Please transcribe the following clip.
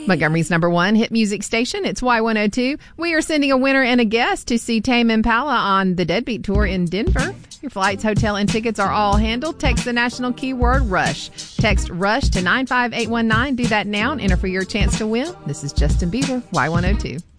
Montgomery's #1 hit music station. It's Y102. We are sending a winner and a guest to see Tame Impala on the Deadbeat Tour in Denver. Your flights, hotel, and tickets are all handled. Text the national keyword RUSH. Text RUSH to 95819. Do that now and enter for your chance to win. This is Justin Bieber, Y102.